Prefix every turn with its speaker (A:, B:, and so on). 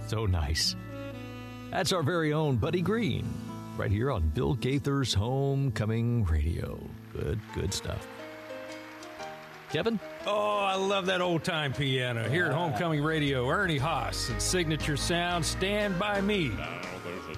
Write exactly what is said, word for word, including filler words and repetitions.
A: So nice. That's our very own Buddy Green, right here on Bill Gaither's Homecoming Radio. Good, good stuff. Kevin?
B: Oh, I love that old-time piano. Here at Homecoming Radio, Ernie Haas and Signature Sound, Stand By Me.
C: Now there's a